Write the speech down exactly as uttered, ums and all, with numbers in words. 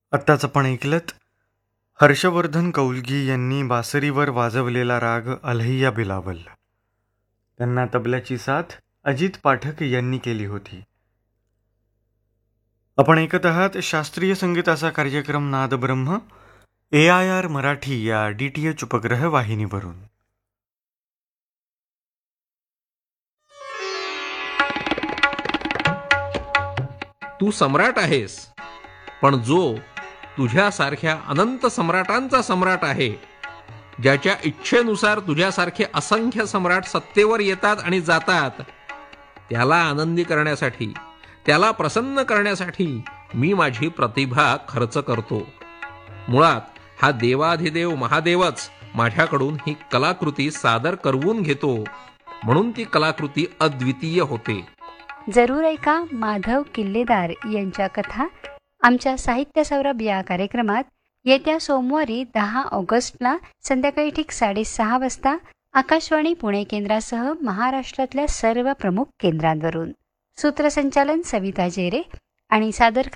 आत्ताच आपण ऐकलत हर्षवर्धन कौलगी यांनी बासरीवर वाजवलेला राग अलहय्या बिलावल. त्यांना तबल्याची साथ अजित पाठक यांनी केली होती. आपण ऐकत आहात शास्त्रीय संगीताचा कार्यक्रम नादब्रह्म ए आय आर मराठी या डी टी एच उपग्रह वाहिनीवरून. तू सम्राट आहेस, पण जो तुझ्यासारख्या अनंत सम्राटांचा सम्राट आहे, ज्याच्या इच्छेनुसार तुझ्यासारखे असंख्य सम्राट सत्तेवर येतात आणि जातात, त्याला आनंदी करण्यासाठी, त्याला प्रसन्न करण्यासाठी मी माझी प्रतिभा खर्च करतो. मुळात हा देवाधिदेव महादेवच माझ्याकडून ही कलाकृती सादर करवून घेतो, म्हणून ती कलाकृती अद्वितीय होते. जरूर ऐका माधव किल्लेदार यांच्या कथा आमच्या साहित्य सौरभ या कार्यक्रमात येत्या सोमवारी दहा ऑगस्टला संध्याकाळी ठीक साडेसहा वाजता आकाशवाणी पुणे केंद्रासह महाराष्ट्रातल्या सर्व प्रमुख केंद्रांवरून. सूत्रसंचालन सविता जेरे आणि सादर